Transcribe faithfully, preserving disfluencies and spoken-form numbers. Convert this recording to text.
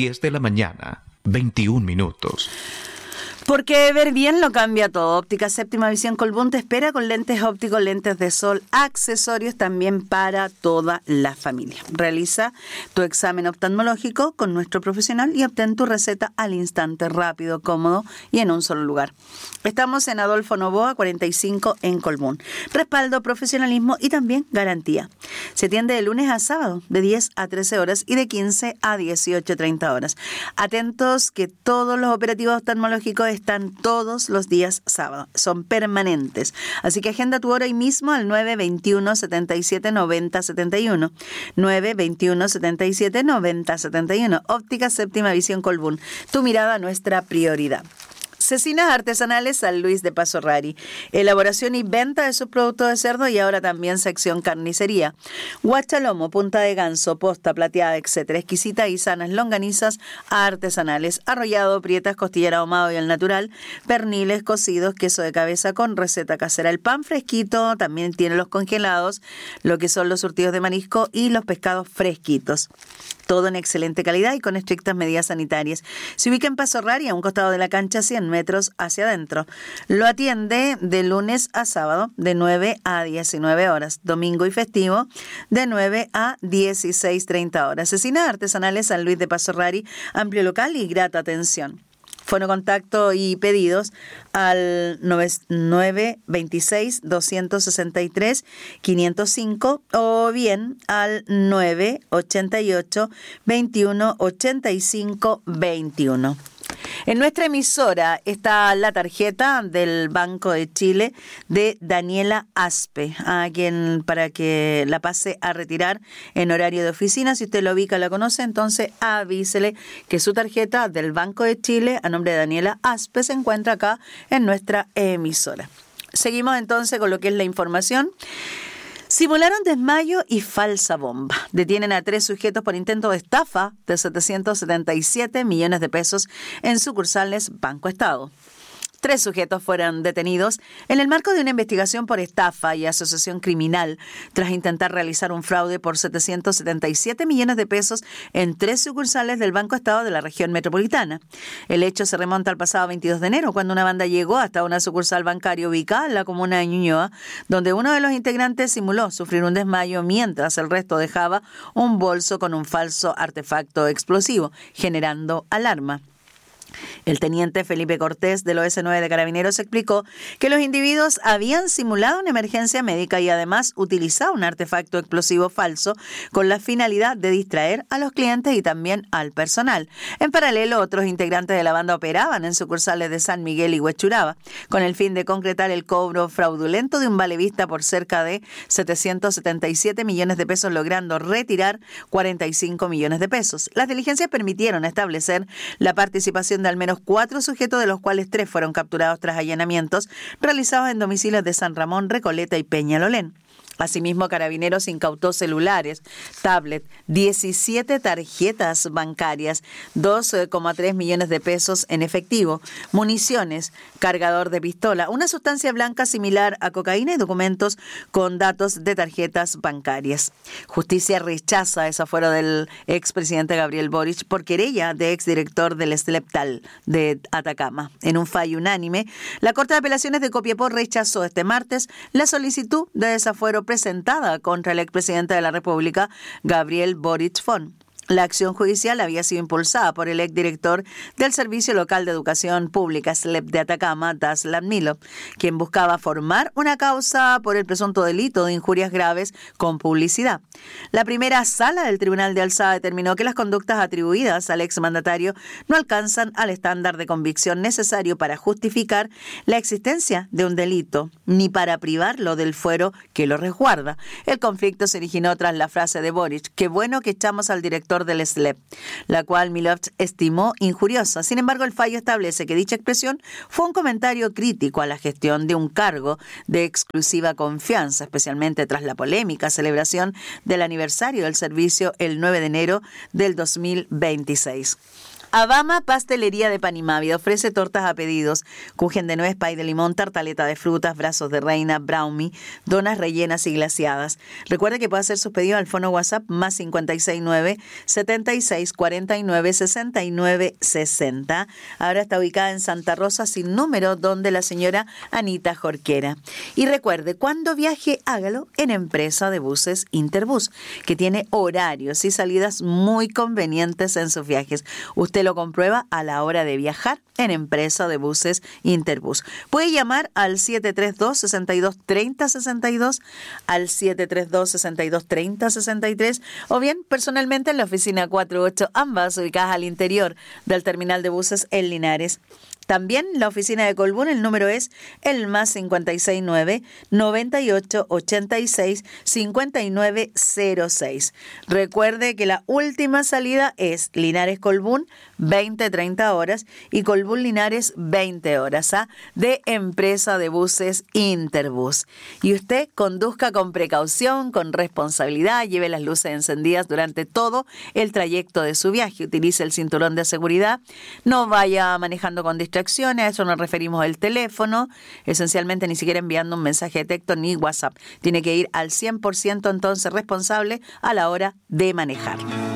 diez de la mañana, veintiún minutos. Porque ver bien lo cambia todo. Óptica Séptima Visión Colbún te espera con lentes ópticos, lentes de sol, accesorios también para toda la familia. Realiza tu examen oftalmológico con nuestro profesional y obtén tu receta al instante, rápido, cómodo y en un solo lugar. Estamos en Adolfo Noboa, cuarenta y cinco en Colbún. Respaldo, profesionalismo y también garantía. Se atiende de lunes a sábado, de diez a trece horas y de quince a dieciocho treinta horas. Atentos que todos los operativos oftalmológicos están todos los días sábado, son permanentes. Así que agenda tu hora hoy mismo al nueve veintiuno, setenta y siete, noventa, setenta y uno. nueve veintiuno, setenta y siete, noventa, setenta y uno. Óptica Séptima Visión Colbún. Tu mirada, nuestra prioridad. Cecinas Artesanales San Luis de Paso Rari. Elaboración y venta de sus productos de cerdo y ahora también sección carnicería. Guachalomo, punta de ganso, posta plateada, etcétera. Exquisitas y sanas longanizas artesanales. Arrollado, prietas, costillera ahumado y al natural. Perniles, cocidos, queso de cabeza con receta casera. El pan fresquito también tiene los congelados, lo que son los surtidos de marisco y los pescados fresquitos. Todo en excelente calidad y con estrictas medidas sanitarias. Se ubica en Paso Rari, a un costado de la cancha, cien metros hacia adentro. Lo atiende de lunes a sábado, de nueve a diecinueve horas. Domingo y festivo, de nueve a dieciséis treinta horas. Cecinas Artesanales San Luis de Paso Rari, amplio local y grata atención. Fono contacto y pedidos al nueve veintiséis, doscientos sesenta y tres, quinientos cinco o bien al nueve ochenta y ocho, veintiuno ochenta y cinco veintiuno. En nuestra emisora está la tarjeta del Banco de Chile de Daniela Aspe, a quien para que la pase a retirar en horario de oficina. Si usted la ubica, la conoce, entonces avísele que su tarjeta del Banco de Chile a nombre de Daniela Aspe se encuentra acá en nuestra emisora. Seguimos entonces con lo que es la información. Simularon desmayo y falsa bomba. Detienen a tres sujetos por intento de estafa de setecientos setenta y siete millones de pesos en sucursales Banco Estado. Tres sujetos fueron detenidos en el marco de una investigación por estafa y asociación criminal tras intentar realizar un fraude por setecientos setenta y siete millones de pesos en tres sucursales del Banco Estado de la región metropolitana. El hecho se remonta al pasado veintidós de enero, cuando una banda llegó hasta una sucursal bancaria ubicada en la comuna de Ñuñoa, donde uno de los integrantes simuló sufrir un desmayo mientras el resto dejaba un bolso con un falso artefacto explosivo, generando alarma. El teniente Felipe Cortés del O S nueve de Carabineros explicó que los individuos habían simulado una emergencia médica y además utilizado un artefacto explosivo falso con la finalidad de distraer a los clientes y también al personal. En paralelo, otros integrantes de la banda operaban en sucursales de San Miguel y Huechuraba con el fin de concretar el cobro fraudulento de un vale vista por cerca de setecientos setenta y siete millones de pesos, logrando retirar cuarenta y cinco millones de pesos. Las diligencias permitieron establecer la participación de al menos cuatro sujetos, de los cuales tres fueron capturados tras allanamientos realizados en domicilios de San Ramón, Recoleta y Peñalolén. Asimismo, Carabineros incautó celulares, tablet, diecisiete tarjetas bancarias, dos coma tres millones de pesos en efectivo, municiones, cargador de pistola, una sustancia blanca similar a cocaína y documentos con datos de tarjetas bancarias. Justicia rechaza desafuero del expresidente Gabriel Boric por querella de exdirector del Sleptal de Atacama. En un fallo unánime, la Corte de Apelaciones de Copiapó rechazó este martes la solicitud de desafuero presentada contra el expresidente de la República, Gabriel Boric Fon. La acción judicial había sido impulsada por el exdirector del Servicio Local de Educación Pública S L E P de Atacama, Daslan Milo, quien buscaba formar una causa por el presunto delito de injurias graves con publicidad. La primera sala del Tribunal de Alzada determinó que las conductas atribuidas al exmandatario no alcanzan al estándar de convicción necesario para justificar la existencia de un delito, ni para privarlo del fuero que lo resguarda. El conflicto se originó tras la frase de Boric: "Qué bueno que echamos al director del S L E P", la cual Milov estimó injuriosa. Sin embargo, el fallo establece que dicha expresión fue un comentario crítico a la gestión de un cargo de exclusiva confianza, especialmente tras la polémica celebración del aniversario del servicio el nueve de enero del dos mil veintiséis. Abama Pastelería de Panimávida ofrece tortas a pedidos, kuchen de nuez, pay de limón, tartaleta de frutas, brazos de reina, brownie, donas rellenas y glaseadas. Recuerde que puede hacer sus pedidos al fono WhatsApp más cincuenta y seis nueve, setenta y seis, cuarenta y nueve, sesenta y nueve, sesenta. Ahora está ubicada en Santa Rosa sin número, donde la señora Anita Jorquera. Y recuerde, cuando viaje, hágalo en Empresa de Buses Interbus, que tiene horarios y salidas muy convenientes en sus viajes. Usted lo comprueba a la hora de viajar en Empresa de Buses Interbus. Puede llamar al siete tres dos, seis dos tres cero seis dos, al siete tres dos, seis dos tres cero seis tres, o bien personalmente en la oficina cuarenta y ocho, ambas ubicadas al interior del terminal de buses en Linares. También la oficina de Colbún, el número es el más cincuenta y seis nueve, noventa y ocho, ochenta y seis, cincuenta y nueve cero seis. Recuerde que la última salida es Linares Colbún, veinte a treinta horas, y Colbún Linares, veinte horas, ¿ah? De Empresa de Buses Interbus. Y usted conduzca con precaución, con responsabilidad, lleve las luces encendidas durante todo el trayecto de su viaje, utilice el cinturón de seguridad, no vaya manejando con distracción. A eso nos referimos el teléfono, esencialmente ni siquiera enviando un mensaje de texto ni WhatsApp. Tiene que ir al cien por ciento entonces responsable a la hora de manejar.